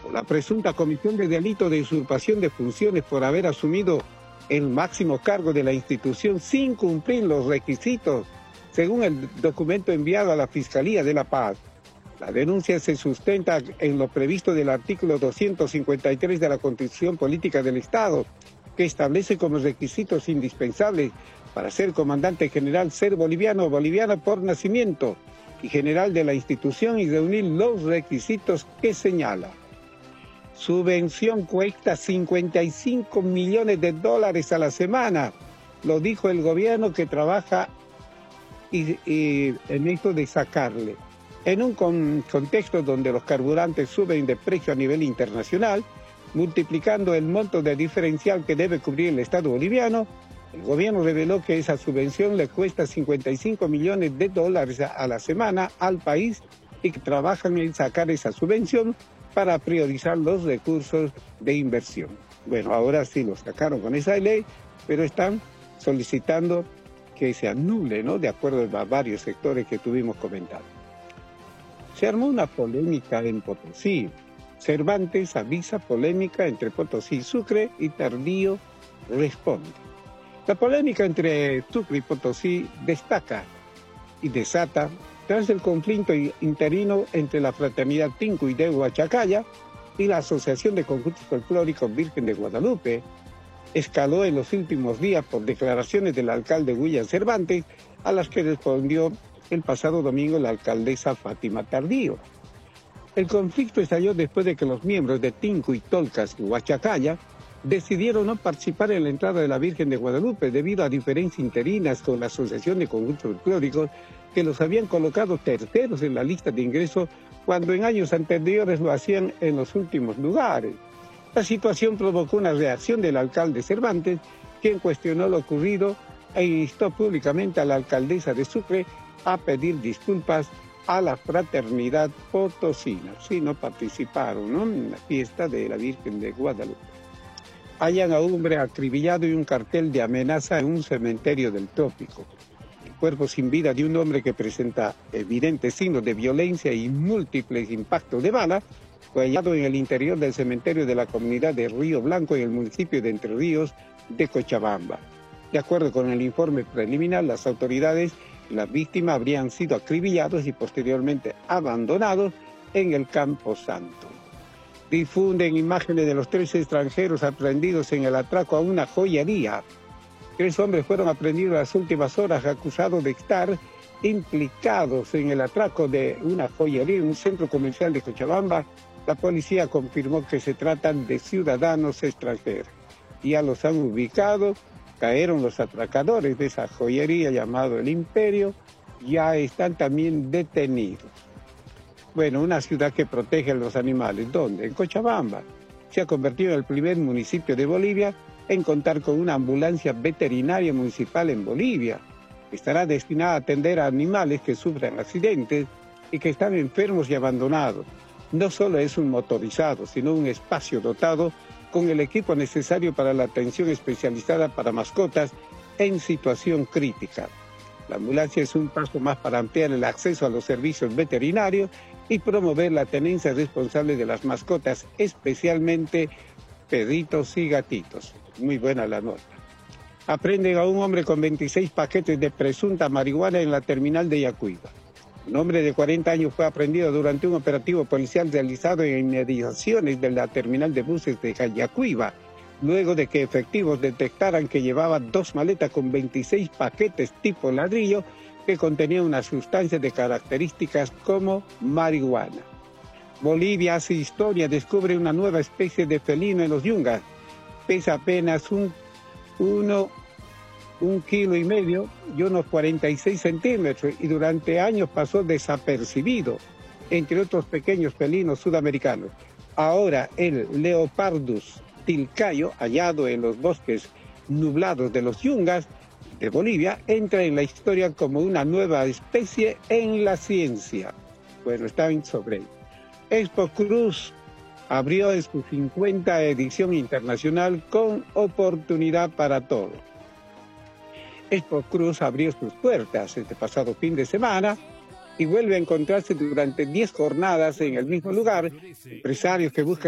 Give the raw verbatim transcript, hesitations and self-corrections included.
la presunta comisión de delito de usurpación de funciones por haber asumido el máximo cargo de la institución sin cumplir los requisitos, según el documento enviado a la Fiscalía de La Paz. La denuncia se sustenta en lo previsto del artículo doscientos cincuenta y tres de la Constitución Política del Estado, que establece como requisitos indispensables para ser comandante general ser boliviano o boliviana por nacimiento y general de la institución y reunir los requisitos que señala. Subvención cuesta cincuenta y cinco millones de dólares a la semana, lo dijo el gobierno que trabaja y, y en esto de sacarle. En un con, contexto donde los carburantes suben de precio a nivel internacional, multiplicando el monto de diferencial que debe cubrir el Estado boliviano, el gobierno reveló que esa subvención le cuesta cincuenta y cinco millones de dólares a la semana al país y que trabajan en sacar esa subvención para priorizar los recursos de inversión. Bueno, ahora sí lo sacaron con esa ley, pero están solicitando que se anule, ¿no? De acuerdo a varios sectores que tuvimos comentado. Se armó una polémica en Potosí. Cervantes avisa polémica entre Potosí y Sucre y Tardío responde. La polémica entre Sucre y Potosí destaca y desata tras el conflicto interino entre la Fraternidad Tincuy de Huachacalla y la Asociación de Conjuntos Folclóricos Virgen de Guadalupe. Escaló en los últimos días por declaraciones del alcalde William Cervantes, a las que respondió el pasado domingo la alcaldesa Fátima Tardío. El conflicto estalló después de que los miembros de Tincuy, Tolcas y Huachacalla decidieron no participar en la entrada de la Virgen de Guadalupe debido a diferencias interinas con la Asociación de Conjuntos Folclóricos que los habían colocado terceros en la lista de ingreso cuando en años anteriores lo hacían en los últimos lugares. La situación provocó una reacción del alcalde Cervantes, quien cuestionó lo ocurrido e instó públicamente a la alcaldesa de Sucre a pedir disculpas a la fraternidad potosina. Sí, no participaron, ¿no?, en la fiesta de la Virgen de Guadalupe. Hallan a un hombre acribillado y un cartel de amenaza en un cementerio del Trópico. El cuerpo sin vida de un hombre que presenta evidentes signos de violencia y múltiples impactos de bala fue hallado en el interior del cementerio de la comunidad de Río Blanco en el municipio de Entre Ríos de Cochabamba. De acuerdo con el informe preliminar, las autoridades y las víctimas habrían sido acribillados y posteriormente abandonados en el Campo Santo. Difunden imágenes de los tres extranjeros aprendidos en el atraco a una joyería. Tres hombres fueron aprendidos en las últimas horas acusados de estar implicados en el atraco de una joyería en un centro comercial de Cochabamba. La policía confirmó que se tratan de ciudadanos extranjeros. Ya los han ubicado, cayeron los atracadores de esa joyería llamado El Imperio, ya están también detenidos. Bueno, una ciudad que protege a los animales. ¿Dónde? En Cochabamba. Se ha convertido en el primer municipio de Bolivia en contar con una ambulancia veterinaria municipal en Bolivia. Estará destinada a atender a animales que sufren accidentes y que están enfermos y abandonados. No solo es un motorizado, sino un espacio dotado con el equipo necesario para la atención especializada para mascotas en situación crítica. La ambulancia es un paso más para ampliar el acceso a los servicios veterinarios y promover la tenencia responsable de las mascotas, especialmente perritos y gatitos. Muy buena la nota. Aprenden a un hombre con veintiséis paquetes de presunta marihuana en la terminal de Yacuiba. Un hombre de cuarenta años fue aprehendido durante un operativo policial realizado en inmediaciones de la terminal de buses de Yacuiba, luego de que efectivos detectaran que llevaba dos maletas con veintiséis paquetes tipo ladrillo que contenían una sustancia de características como marihuana. Bolivia hace historia, descubre una nueva especie de felino en los yungas. Pesa apenas un, uno, un kilo y medio y unos cuarenta y seis centímetros y durante años pasó desapercibido, entre otros pequeños felinos sudamericanos. Ahora el Leopardus tilcayo, hallado en los bosques nublados de los yungas de Bolivia, entra en la historia como una nueva especie en la ciencia. Bueno, está sobre él. Expo Cruz abrió en su cincuenta edición internacional con oportunidad para todos. Expo Cruz abrió sus puertas este pasado fin de semana y vuelve a encontrarse durante diez jornadas en el mismo lugar empresarios que buscan